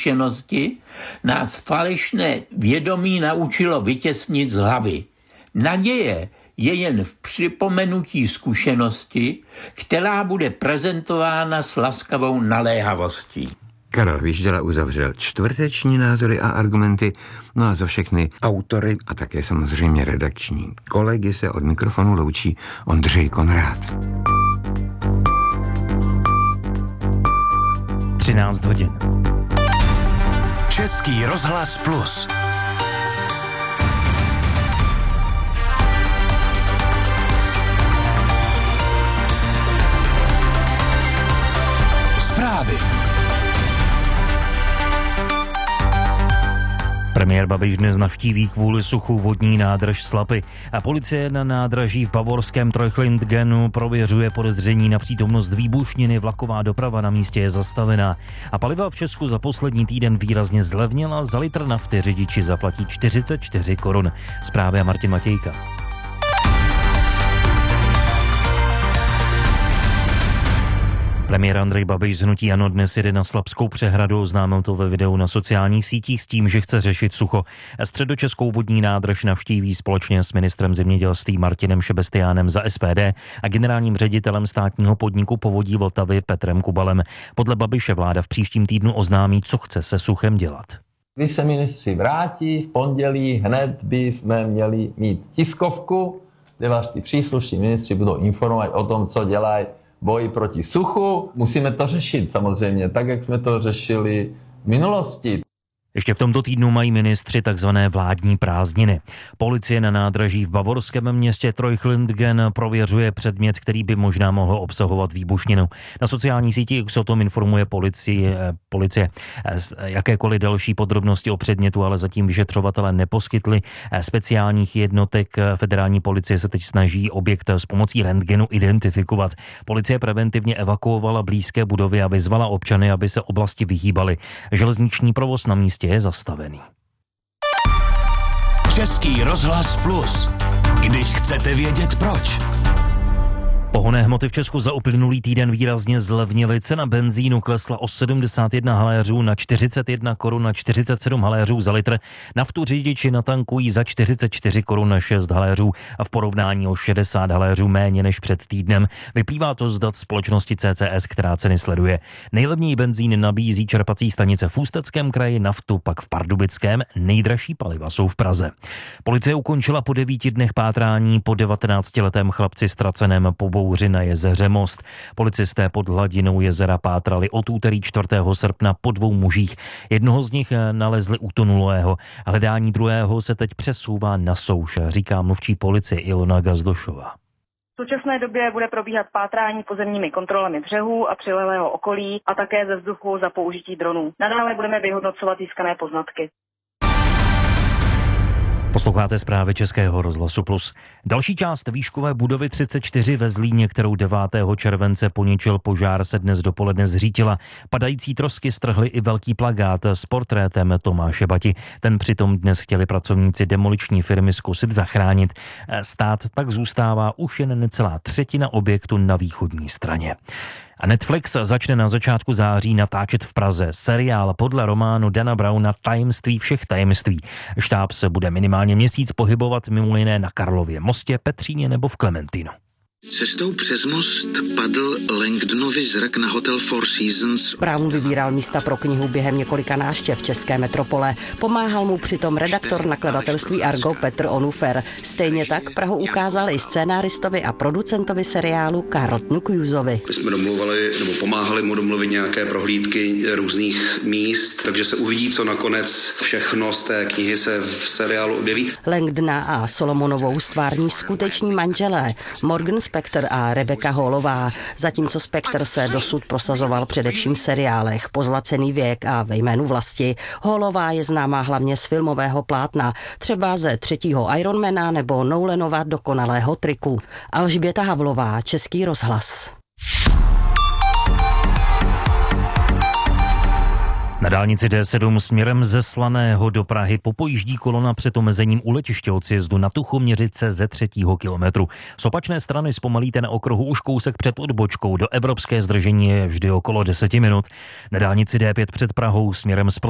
zkušenosti nás falešné vědomí naučilo vytěsnit z hlavy. Naděje je jen v připomenutí zkušenosti, která bude prezentována s laskavou naléhavostí. Karel Vyždala uzavřel čtvrteční názory a argumenty, no a za všechny autory a také samozřejmě redakční kolegy se od mikrofonu loučí Ondřej Konrád. 13 hodin. Český rozhlas Plus. Zprávy. Premiér Babiš dnes navštíví kvůli suchu vodní nádrž Slapy a policie na nádraží v bavorském Treuchlindgenu prověřuje podezření na přítomnost výbušniny, vlaková doprava na místě je zastavená a paliva v Česku za poslední týden výrazně zlevnila, za litr nafty řidiči zaplatí 44 korun. Zprávy a Martin Matějka. Premiér Andrej Babiš z hnutí ANO dnes jede na Slapskou přehradu, oznámil to ve videu na sociálních sítích s tím, že chce řešit sucho. Středočeskou vodní nádrž navštíví společně s ministrem zemědělství Martinem Šebestiánem za SPD a generálním ředitelem státního podniku Povodí Vltavy Petrem Kubalem. Podle Babiše vláda v příštím týdnu oznámí, co chce se suchem dělat. Když se ministři vrátí v pondělí, hned bychom měli mít tiskovku, kde vaši příslušní ministři budou informovat o tom, co dělají boji proti suchu. Musíme to řešit samozřejmě, tak jak jsme to řešili v minulosti. Ještě v tomto týdnu mají ministři takzvané vládní prázdniny. Policie na nádraží v bavorském městě Treuchlindgen prověřuje předmět, který by možná mohl obsahovat výbušninu. Na sociální síti se o tom informuje policie. Jakékoliv další podrobnosti o předmětu ale zatím vyšetřovatelé neposkytli. Speciálních jednotek federální policie se teď snaží objekt s pomocí rentgenu identifikovat. Policie preventivně evakuovala blízké budovy a vyzvala občany, aby se oblasti vyhýbali. Železniční provoz na místě je zastavený. Český rozhlas Plus. Když chcete vědět proč. Pohonné hmoty v Česku za uplynulý týden výrazně zlevnily. Cena benzínu klesla o 71 haléřů na 41 korun na 47 haléřů za litr. Naftu řidiči natankují za 44 korun na 6 haléřů a v porovnání o 60 haléřů méně než před týdnem. Vyplývá to z dat společnosti CCS, která ceny sleduje. Nejlevněji benzín nabízí čerpací stanice v Ústeckém kraji, naftu pak v Pardubickém, nejdražší paliva jsou v Praze. Policie ukončila po 9 dnech pátrání po 19letém chlapci ztraceném po bouři na jezeře Most. Policisté pod hladinou jezera pátrali od úterý 4. srpna po 2 mužích. Jednoho z nich nalezli utonulého. Hledání druhého se teď přesouvá na souš, říká mluvčí policie Ilona Gazdošová. V současné době bude probíhat pátrání pozemními kontrolami břehů a přilehlého okolí a také ze vzduchu za použití dronů. Nadále budeme vyhodnocovat získané poznatky. Posloucháte zprávy Českého rozhlasu Plus. Další část výškové budovy 34 ve Zlíně, kterou 9. července poničil požár, se dnes dopoledne zřítila. Padající trosky strhly i velký plakát s portrétem Tomáše Bati. Ten přitom dnes chtěli pracovníci demoliční firmy zkusit zachránit. Stát tak zůstává už jen necelá třetina objektu na východní straně. A Netflix začne na začátku září natáčet v Praze seriál podle románu Dana Browna Tajemství všech tajemství. Štáb se bude minimálně měsíc pohybovat mimo jiné na Karlově mostě, Petříně nebo v Klementínu. Cestou přes most padl Langdonovi zrak na hotel Four Seasons. Brown vybíral místa pro knihu během několika návštěv české metropole. Pomáhal mu přitom redaktor nakladatelství Argo Petr Onufer. Stejně tak Prahu ukázal i scénáristovi a producentovi seriálu Carltonu Cruisovi. My jsme domluvali, nebo pomáhali mu domluvit nějaké prohlídky různých míst, takže se uvidí, co nakonec všechno z té knihy se v seriálu objeví. Langdona a Solomonovou stvární skuteční manželé Morgan Spector a Rebecca Hallová, zatímco Spector se dosud prosazoval především v seriálech Pozlacený věk a Ve jménu vlasti. Hallová je známá hlavně z filmového plátna, třeba ze 3. Ironmana nebo Nolanova Dokonalého triku. Alžběta Havlová, Český rozhlas. Na dálnici D7 směrem ze Slaného do Prahy popojíždí kolona před omezením u letiště od sjezdu na Tuchoměřice ze 3. kilometru. Z opačné strany zpomalíte na okruhu už kousek před odbočkou. Do Evropské zdržení je vždy okolo 10 minut. Na dálnici D5 před Prahou směrem z